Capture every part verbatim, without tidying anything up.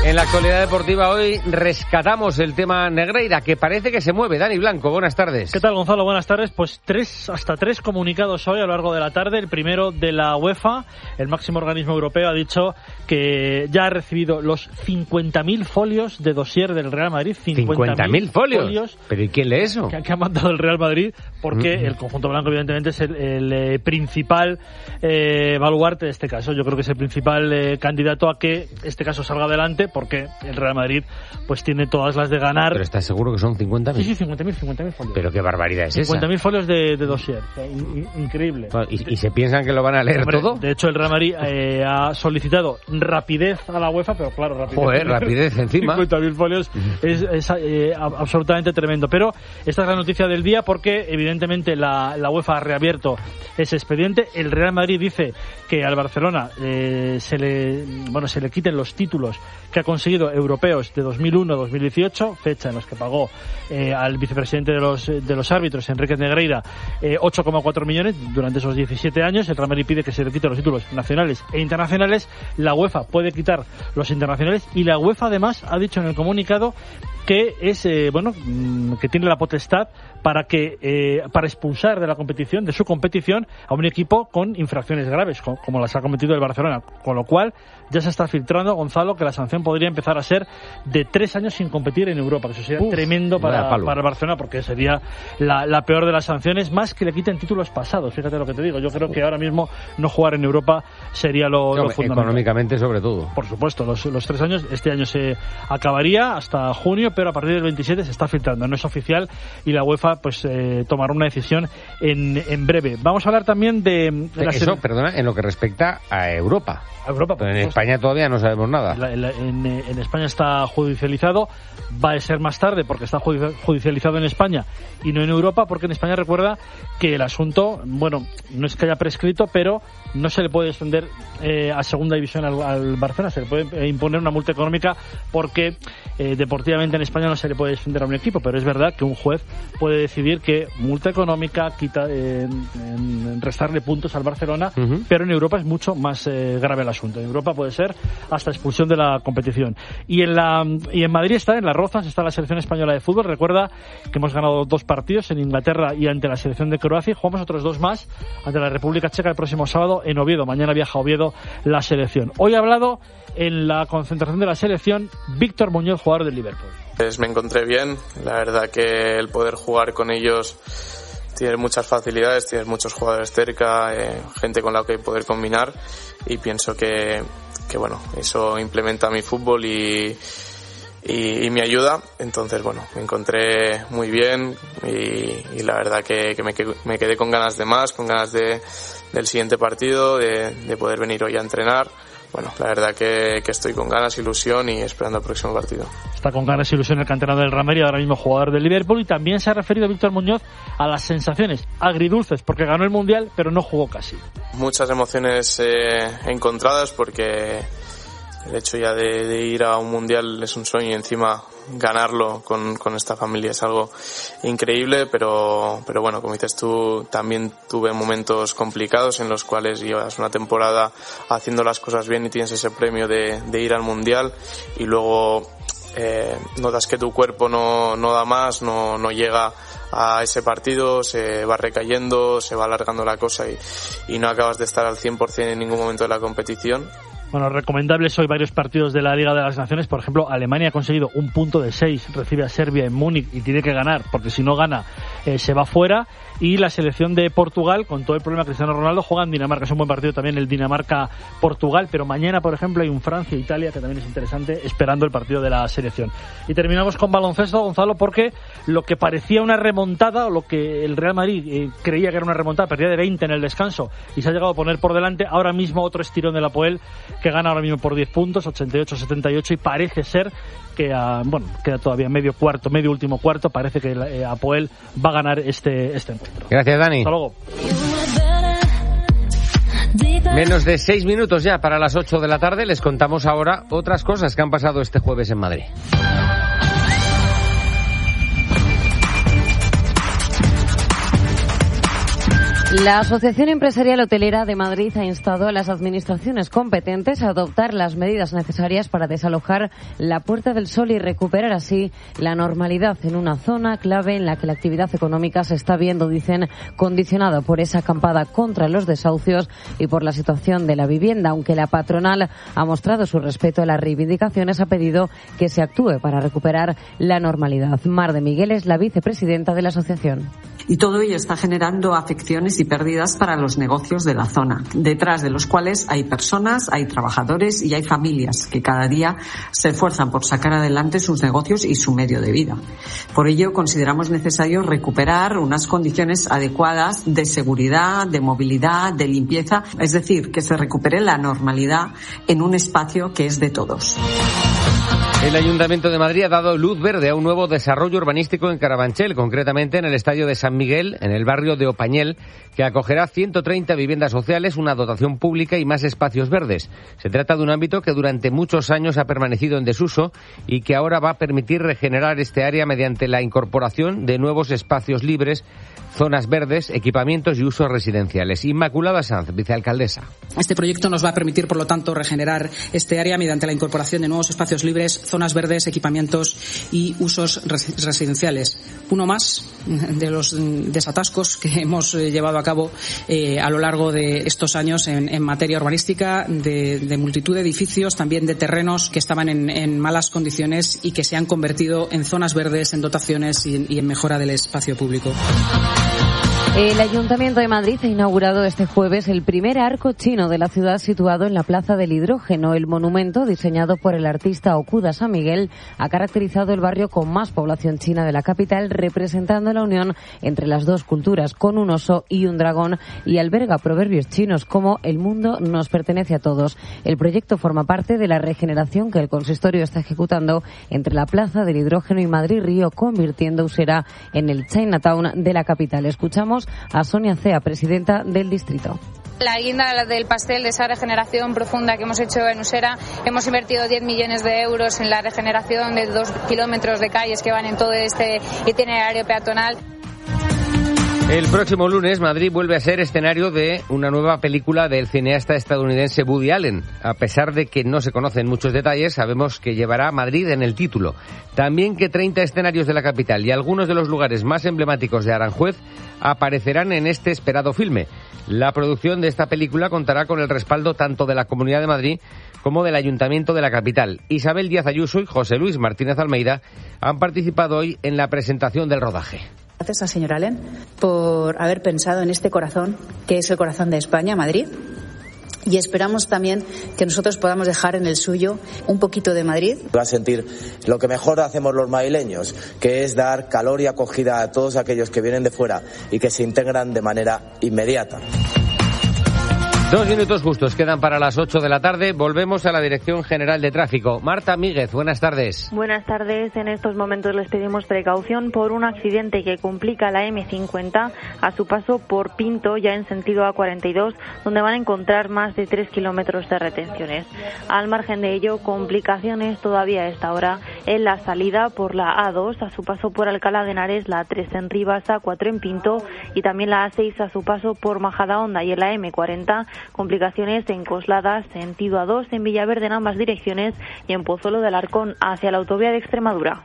En la actualidad deportiva hoy rescatamos el tema Negreira, que parece que se mueve. Dani Blanco, buenas tardes. ¿Qué tal, Gonzalo? Buenas tardes. Pues tres, hasta tres comunicados hoy a lo largo de la tarde. El primero de la UEFA, el máximo organismo europeo, ha dicho que ya ha recibido los cincuenta mil folios de dossier del Real Madrid. cincuenta mil folios. folios. ¿Pero y quién lee eso? Que, que ha mandado el Real Madrid, porque mm. el conjunto blanco, evidentemente, es el, el eh, principal eh, baluarte de este caso. Yo creo que es el principal eh, candidato a que este caso salga adelante, porque el Real Madrid pues tiene todas las de ganar. ¿Pero estás seguro que son cincuenta mil? Sí, sí, cincuenta mil folios. Pero qué barbaridad es cincuenta mil esa. folios de, de dossier. In, increíble. ¿Y, ¿Y se piensan que lo van a leer Hombre, todo? De hecho, el Real Madrid eh, ha solicitado rapidez a la UEFA, pero claro, rapidez. Joder, rapidez encima. cincuenta mil folios es, es eh, absolutamente tremendo. Pero esta es la noticia del día, porque evidentemente la, la UEFA ha reabierto ese expediente. El Real Madrid dice que al Barcelona eh, se le bueno se le quiten los títulos que ha conseguido europeos de dos mil uno a dos mil dieciocho, fecha en los que pagó eh, al vicepresidente de los de los árbitros, Enrique Negreira, eh, ocho coma cuatro millones durante esos diecisiete años. El Real Madrid pide que se le quiten los títulos nacionales e internacionales. La UEFA puede quitar los internacionales, y la UEFA además ha dicho en el comunicado que es eh, bueno que tiene la potestad para que eh, para expulsar de la competición, de su competición, a un equipo con infracciones graves, como, como las ha cometido el Barcelona, con lo cual ya se está filtrando, Gonzalo, que la sanción podría empezar a ser de tres años sin competir en Europa, que eso sería Uf, tremendo para, para el Barcelona, porque sería la, la peor de las sanciones, más que le quiten títulos pasados. Fíjate lo que te digo, yo creo que ahora mismo no jugar en Europa sería lo, no, lo fundamental. Económicamente, sobre todo. Por supuesto, los, los tres años, este año se acabaría hasta junio, pero a partir del veintisiete se está filtrando, no es oficial, y la UEFA pues eh, tomará una decisión en, en breve. Vamos a hablar también de... de la Eso, ser... perdona, en lo que respecta a Europa. A Europa, por en supuesto. España todavía no sabemos nada. La, la, en, en España está judicializado, va a ser más tarde porque está judicializado en España y no en Europa, porque en España recuerda que el asunto, bueno, no es que haya prescrito, pero no se le puede extender eh, a segunda división al, al Barcelona, se le puede imponer una multa económica porque eh, deportivamente en España no se le puede extender a un equipo, pero es verdad que un juez puede decidir que multa económica quita eh, en, en restarle puntos al Barcelona, uh-huh. pero en Europa es mucho más eh, grave el asunto. En Europa puede ser hasta expulsión de la competición. Y en la y en Madrid está, en Las Rozas, está la selección española de fútbol. Recuerda que hemos ganado dos partidos en Inglaterra y ante la selección de Croacia, y jugamos otros dos más ante la República Checa el próximo sábado en Oviedo. Mañana viaja a Oviedo la selección. Hoy ha hablado en la concentración de la selección Víctor Muñoz, jugador del Liverpool. Pues me encontré bien, la verdad que el poder jugar con ellos tiene muchas facilidades, tienes muchos jugadores cerca, eh, gente con la que poder combinar, y pienso que, que bueno, eso implementa mi fútbol y, y, y me ayuda. Entonces, bueno, me encontré muy bien y, y la verdad que, que me, me quedé con ganas de más, con ganas de, del siguiente partido, de, de poder venir hoy a entrenar. Bueno, la verdad que, que estoy con ganas, ilusión y esperando el próximo partido. Está con ganas, ilusión el canterano del Real Madrid, ahora mismo jugador del Liverpool, y también se ha referido Víctor Muñoz a las sensaciones agridulces, porque ganó el Mundial, pero no jugó casi. Muchas emociones eh, encontradas, porque el hecho ya de, de ir a un Mundial es un sueño, y encima ganarlo con, con esta familia es algo increíble, pero, pero bueno, como dices tú, también tuve momentos complicados en los cuales llevas una temporada haciendo las cosas bien y tienes ese premio de, de ir al Mundial, y luego eh, notas que tu cuerpo no, no da más, no, no llega a ese partido, se va recayendo, se va alargando la cosa y, y no acabas de estar al cien por ciento en ningún momento de la competición. Bueno, recomendables hoy varios partidos de la Liga de las Naciones. Por ejemplo, Alemania ha conseguido un punto de seis, recibe a Serbia en Múnich y tiene que ganar, porque si no gana eh, se va fuera. Y la selección de Portugal, con todo el problema de Cristiano Ronaldo, juega en Dinamarca. Es un buen partido también el Dinamarca-Portugal, pero mañana, por ejemplo, hay un Francia-Italia que también es interesante, esperando el partido de la selección. Y terminamos con baloncesto, Gonzalo, porque lo que parecía una remontada, o lo que el Real Madrid eh, creía que era una remontada, perdía de veinte en el descanso y se ha llegado a poner por delante, ahora mismo otro estirón del Apoel, que gana ahora mismo por diez puntos, ochenta y ocho a setenta y ocho, y parece ser que, uh, bueno, queda todavía medio cuarto, medio último cuarto, parece que eh, Apoel va a ganar este, este encuentro. Gracias, Dani. Hasta luego. Menos de seis minutos ya para las ocho de la tarde, les contamos ahora otras cosas que han pasado este jueves en Madrid. La Asociación Empresarial Hotelera de Madrid ha instado a las administraciones competentes a adoptar las medidas necesarias para desalojar la Puerta del Sol y recuperar así la normalidad en una zona clave en la que la actividad económica se está viendo, dicen, condicionada por esa acampada contra los desahucios y por la situación de la vivienda. Aunque la patronal ha mostrado su respeto a las reivindicaciones, ha pedido que se actúe para recuperar la normalidad. Mar de Miguel es la vicepresidenta de la asociación. Y todo ello está generando afecciones y pérdidas para los negocios de la zona, detrás de los cuales hay personas, hay trabajadores y hay familias que cada día se esfuerzan por sacar adelante sus negocios y su medio de vida. Por ello, consideramos necesario recuperar unas condiciones adecuadas de seguridad, de movilidad, de limpieza, es decir, que se recupere la normalidad en un espacio que es de todos. El Ayuntamiento de Madrid ha dado luz verde a un nuevo desarrollo urbanístico en Carabanchel, concretamente en el Estadio de San Miguel, en el barrio de Opañel, que acogerá ciento treinta viviendas sociales, una dotación pública y más espacios verdes. Se trata de un ámbito que durante muchos años ha permanecido en desuso y que ahora va a permitir regenerar este área mediante la incorporación de nuevos espacios libres, zonas verdes, equipamientos y usos residenciales. Inmaculada Sanz, vicealcaldesa. Este proyecto nos va a permitir, por lo tanto, regenerar este área mediante la incorporación de nuevos espacios libres, zonas verdes, equipamientos y usos residenciales. Uno más de los desatascos que hemos llevado a cabo eh, a lo largo de estos años en, en materia urbanística, de, de multitud de edificios, también de terrenos que estaban en, en malas condiciones y que se han convertido en zonas verdes, en dotaciones y, y en mejora del espacio público. El Ayuntamiento de Madrid ha inaugurado este jueves el primer arco chino de la ciudad situado en la Plaza del Hidrógeno. El monumento, diseñado por el artista Okuda San Miguel, ha caracterizado el barrio con más población china de la capital, representando la unión entre las dos culturas, con un oso y un dragón, y alberga proverbios chinos como "el mundo nos pertenece a todos". El proyecto forma parte de la regeneración que el consistorio está ejecutando entre la Plaza del Hidrógeno y Madrid Río, convirtiendo Usera en el Chinatown de la capital. Escuchamos a Sonia Cea, presidenta del distrito. La guinda del pastel de esa regeneración profunda que hemos hecho en Usera, hemos invertido diez millones de euros en la regeneración de dos kilómetros de calles que van en todo este itinerario peatonal. El próximo lunes Madrid vuelve a ser escenario de una nueva película del cineasta estadounidense Woody Allen. A pesar de que no se conocen muchos detalles, sabemos que llevará Madrid en el título. También que treinta escenarios de la capital y algunos de los lugares más emblemáticos de Aranjuez aparecerán en este esperado filme. La producción de esta película contará con el respaldo tanto de la Comunidad de Madrid como del Ayuntamiento de la capital. Isabel Díaz Ayuso y José Luis Martínez Almeida han participado hoy en la presentación del rodaje. Gracias al señor Allen por haber pensado en este corazón, que es el corazón de España, Madrid. Y esperamos también que nosotros podamos dejar en el suyo un poquito de Madrid. Va a sentir lo que mejor hacemos los madrileños, que es dar calor y acogida a todos aquellos que vienen de fuera y que se integran de manera inmediata. Dos minutos justos quedan para las ocho de la tarde. Volvemos a la Dirección General de Tráfico. Marta Míguez, buenas tardes. Buenas tardes. En estos momentos les pedimos precaución por un accidente que complica la eme cincuenta a su paso por Pinto, ya en sentido A cuarenta y dos, donde van a encontrar más de tres kilómetros de retenciones. Al margen de ello, complicaciones todavía a esta hora en la salida por la A dos, a su paso por Alcalá de Henares, la A tres en Rivas, A cuatro en Pinto y también la A seis a su paso por Majadahonda, y en la eme cuarenta, complicaciones en Coslada, sentido A dos, en Villaverde en ambas direcciones y en Pozuelo del Arcón hacia la autovía de Extremadura.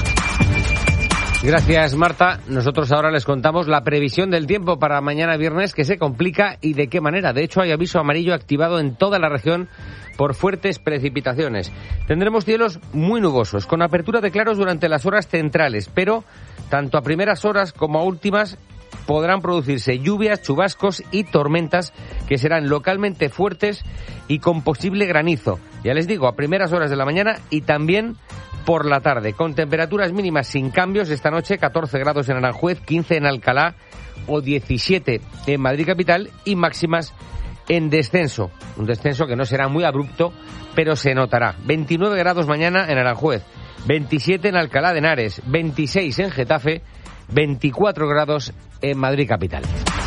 Gracias, Marta. Nosotros ahora les contamos la previsión del tiempo para mañana viernes, que se complica y de qué manera. De hecho, hay aviso amarillo activado en toda la región por fuertes precipitaciones. Tendremos cielos muy nubosos, con apertura de claros durante las horas centrales, pero tanto a primeras horas como a últimas podrán producirse lluvias, chubascos y tormentas que serán localmente fuertes y con posible granizo. Ya les digo, a primeras horas de la mañana y también por la tarde, con temperaturas mínimas sin cambios esta noche, catorce grados en Aranjuez, quince en Alcalá o diecisiete en Madrid capital, y máximas en descenso. Un descenso que no será muy abrupto, pero se notará. veintinueve grados mañana en Aranjuez, veintisiete en Alcalá de Henares, veintiséis en Getafe, veinticuatro grados en Madrid capital.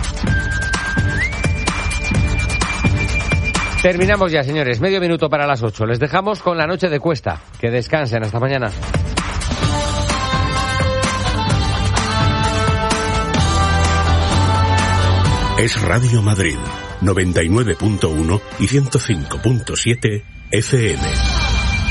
Terminamos ya, señores. Medio minuto para las ocho. Les dejamos con la noche de Cuesta. Que descansen. Hasta mañana. Es Radio Madrid, noventa y nueve punto uno y ciento cinco punto siete F M.